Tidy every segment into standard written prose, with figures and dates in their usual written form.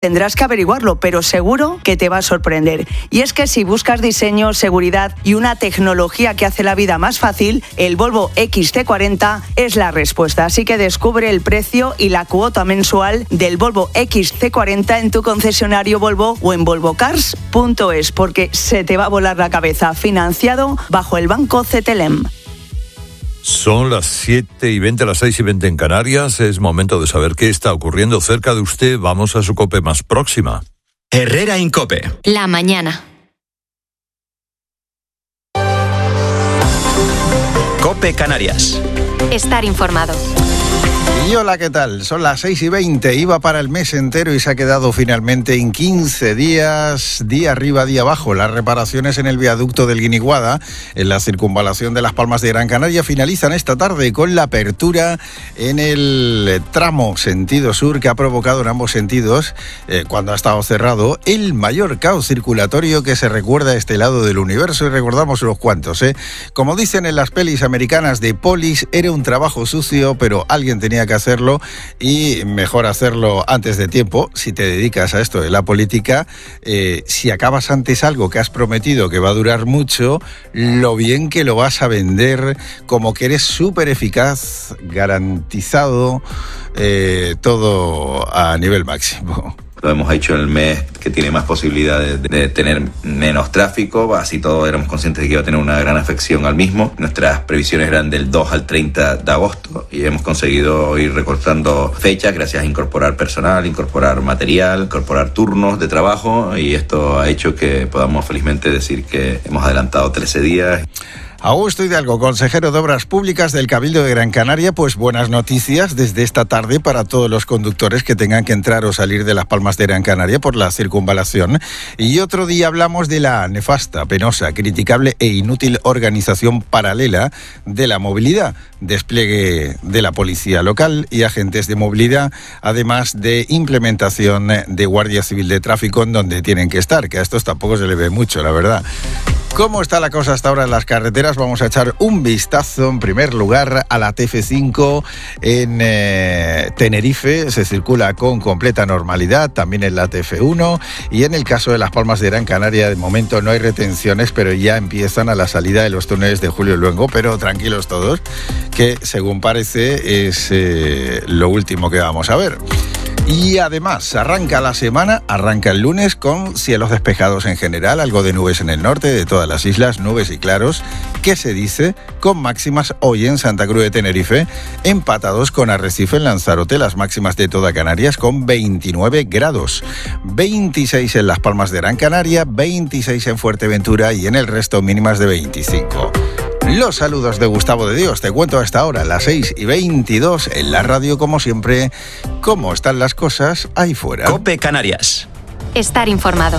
Tendrás que averiguarlo, pero seguro que te va a sorprender. Y es que si buscas diseño, seguridad y una tecnología que hace la vida más fácil, el Volvo XC40 es la respuesta. Así que descubre el precio y la cuota mensual del Volvo XC40 en tu concesionario Volvo o en volvocars.es, porque se te va a volar la cabeza. Financiado bajo el Banco CTLM. Son las 7:20, las 6:20 en Canarias. Es momento de saber qué está ocurriendo cerca de usted. Vamos a su COPE más próxima. Herrera Incope. La mañana. COPE Canarias. Estar informado. Y hola, ¿qué tal? Son las 6:20, iba para el mes entero y se ha quedado finalmente en 15 días, día arriba, día abajo. Las reparaciones en el viaducto del Guiniguada, en la circunvalación de Las Palmas de Gran Canaria, finalizan esta tarde con la apertura en el tramo sentido sur, que ha provocado en ambos sentidos, cuando ha estado cerrado, el mayor caos circulatorio que se recuerda a este lado del universo, y recordamos unos cuantos, Como dicen en las pelis americanas de polis, era un trabajo sucio, pero alguien tenía que hacerlo, y mejor hacerlo antes de tiempo. Si te dedicas a esto de la política, si acabas antes algo que has prometido que va a durar mucho, lo bien que lo vas a vender, como que eres súper eficaz, garantizado, todo a nivel máximo. Lo hemos hecho en el mes que tiene más posibilidades de tener menos tráfico, así todos éramos conscientes de que iba a tener una gran afección al mismo. Nuestras previsiones eran del 2 al 30 de agosto y hemos conseguido ir recortando fechas gracias a incorporar personal, incorporar material, incorporar turnos de trabajo, y esto ha hecho que podamos felizmente decir que hemos adelantado 13 días. Augusto Hidalgo, consejero de Obras Públicas del Cabildo de Gran Canaria, pues buenas noticias desde esta tarde para todos los conductores que tengan que entrar o salir de Las Palmas de Gran Canaria por la circunvalación. Y otro día hablamos de la nefasta, penosa, criticable e inútil organización paralela de la movilidad, despliegue de la policía local y agentes de movilidad, además de implementación de Guardia Civil de Tráfico en donde tienen que estar, que a estos tampoco se le ve mucho, la verdad. ¿Cómo está la cosa hasta ahora en las carreteras? Vamos a echar un vistazo, en primer lugar, a la TF5 en Tenerife. Se circula con completa normalidad, también en la TF1. Y en el caso de Las Palmas de Gran Canaria, de momento no hay retenciones, pero ya empiezan a la salida de los túneles de Julio Luengo. Pero tranquilos todos, que según parece es lo último que vamos a ver. Y además, arranca la semana, arranca el lunes con cielos despejados en general, algo de nubes en el norte de todas las islas, nubes y claros, ¿qué se dice? Con máximas hoy en Santa Cruz de Tenerife, empatados con Arrecife en Lanzarote, las máximas de toda Canarias con 29 grados, 26 en Las Palmas de Gran Canaria, 26 en Fuerteventura y en el resto mínimas de 25. Los saludos de Gustavo de Dios. Te cuento hasta ahora, las 6:22 en la radio, como siempre, cómo están las cosas ahí fuera. COPE Canarias. Estar informado.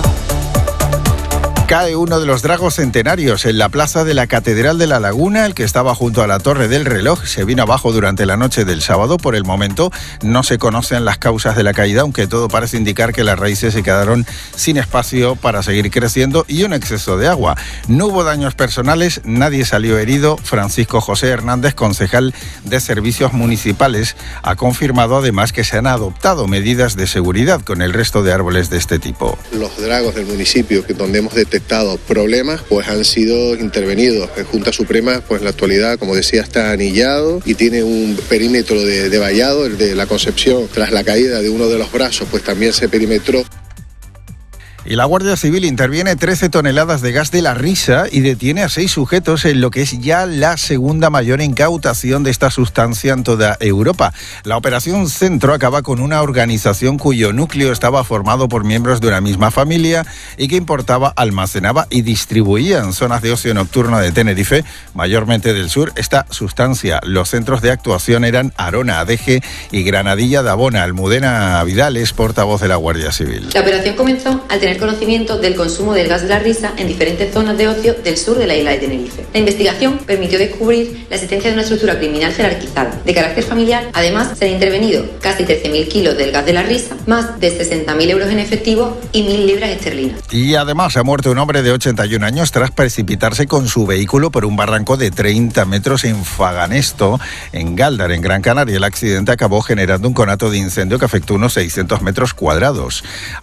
Cae uno de los dragos centenarios en la plaza de la Catedral de la Laguna. El que estaba junto a la Torre del Reloj se vino abajo durante la noche del sábado. Por el momento no se conocen las causas de la caída, aunque todo parece indicar que las raíces se quedaron sin espacio para seguir creciendo y un exceso de agua. No hubo daños personales, nadie salió herido. Francisco José Hernández, concejal de Servicios Municipales, ha confirmado además que se han adoptado medidas de seguridad con el resto de árboles de este tipo. Los dragos del municipio, que donde hemos detectado problemas, pues han sido intervenidos. En Junta Suprema, pues en la actualidad, como decía, está anillado y tiene un perímetro de vallado, el de la Concepción. Tras la caída de uno de los brazos, pues también se perimetró. Y la Guardia Civil interviene 13 toneladas de gas de la risa y detiene a 6 sujetos en lo que es ya la segunda mayor incautación de esta sustancia en toda Europa. La Operación Centro acaba con una organización cuyo núcleo estaba formado por miembros de una misma familia y que importaba, almacenaba y distribuía en zonas de ocio nocturno de Tenerife, mayormente del sur, esta sustancia. Los centros de actuación eran Arona, Adeje y Granadilla de Abona. Almudena Vidal es portavoz de la Guardia Civil. La operación comenzó al tener tener conocimiento del consumo del gas de la risa en diferentes zonas de ocio del sur de la isla de Tenerife. La investigación permitió descubrir la existencia de una estructura criminal jerarquizada de carácter familiar. Además, se han intervenido casi 13.000 kilos del gas de la risa, más de 60.000 euros en efectivo y 1.000 libras esterlinas. Y además ha muerto un hombre de 81 años tras precipitarse con su vehículo por un barranco de 30 metros en Faganesto, en Gáldar, en Gran Canaria. El accidente acabó generando un conato de incendio que afectó unos 600 metros cuadrados.